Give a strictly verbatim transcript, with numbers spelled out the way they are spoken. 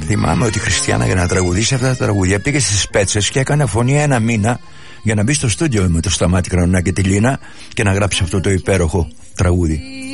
θυμάμαι ότι η Χριστιανά για να τραγουδήσει αυτά τα τραγούδια πήγε στις Πέτσες και έκανε φωνή ένα μήνα για να μπει στο στούντιο με το Σταμάτη Κανονά και τη Λίνα και να γράψει αυτό το υπέροχο τραγούδι.